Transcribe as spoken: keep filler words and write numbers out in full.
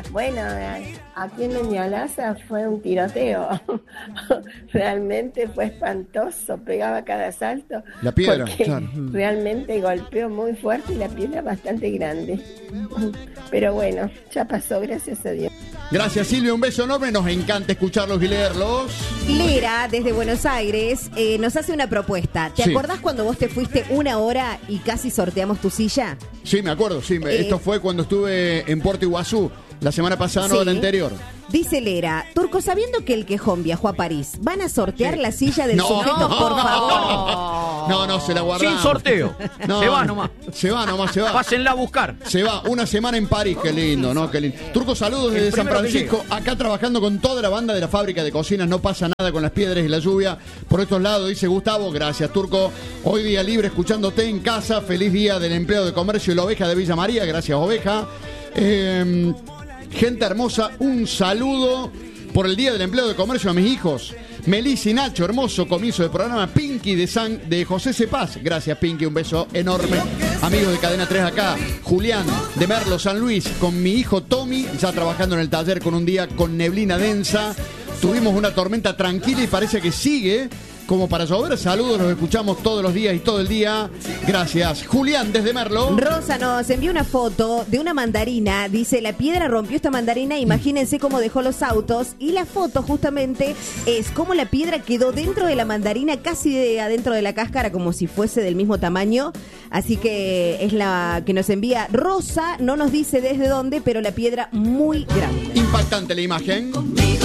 Bueno, aquí en Peñalosa fue un tiroteo. Realmente fue espantoso, pegaba cada salto. La piedra, porque claro. realmente golpeó muy fuerte y la piedra bastante grande. Pero bueno, ya pasó, gracias a Dios. Gracias, Silvia, un beso enorme. Nos encanta escucharlos y leerlos. Lera, desde Buenos Aires, eh, nos hace una propuesta. ¿Te Sí. acordás cuando vos te fuiste una hora y casi sorteamos tu silla? Sí, me acuerdo, sí. me- Eh, Esto fue cuando estuve en Puerto Iguazú. La semana pasada, no, Sí. la anterior. Dice Lera, Turco, sabiendo que el Quejón viajó a París, ¿van a sortear Sí. la silla del No, sujeto, no, por no. favor? No, no, se la guardamos. Sin sorteo. No, Se va nomás. Se va nomás, se va. Pásenla a buscar. Se va, una semana en París, qué lindo, ¿no? Qué lindo. Turco, saludos desde El San primero que Francisco, acá trabajando con toda la banda de la fábrica de cocinas, no pasa nada con las piedras y la lluvia. Por estos lados, dice Gustavo, gracias, Turco. Hoy día libre, escuchándote en casa, feliz día del empleado de comercio y la oveja de Villa María, gracias, oveja. Eh, gente hermosa, un saludo por el día del empleado de comercio a mis hijos. Melissa y Nacho, hermoso comienzo del programa. Pinky de San de José Cepaz. Gracias, Pinky, un beso enorme. Amigos de Cadena tres acá. Julián de Merlo, San Luis, con mi hijo Tommy, ya trabajando en el taller con un día con neblina densa. Tuvimos una tormenta tranquila y parece que sigue como para llover. Saludos, los escuchamos todos los días y todo el día. Gracias. Julián desde Merlo. Rosa nos envió una foto de una mandarina. Dice, la piedra rompió esta mandarina. Imagínense cómo dejó los autos. Y la foto justamente es cómo la piedra quedó dentro de la mandarina, casi de adentro de la cáscara, como si fuese del mismo tamaño. Así que es la que nos envía Rosa. No nos dice desde dónde, pero la piedra muy grande. Impactante la imagen.